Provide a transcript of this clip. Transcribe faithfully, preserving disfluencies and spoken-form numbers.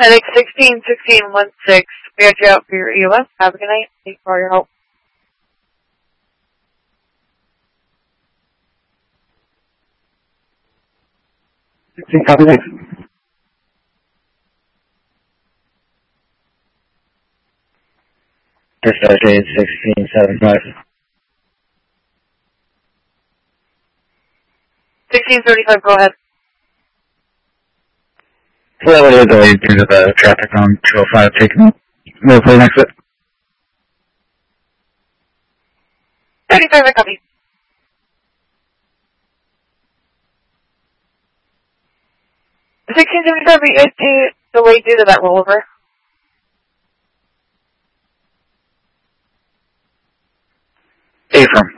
Medic sixteen sixteen one six, we got you out for your E O S. Have a good night. Thank you for all your help. sixteen, copy that. Associated sixteen seventy-five. sixteen thirty-five, go ahead. Well, it is always due to the traffic on two oh five taking the plane exit. thirty-five, I copy. sixteen seventy-five, we got to delayed due to that rollover. Affirm.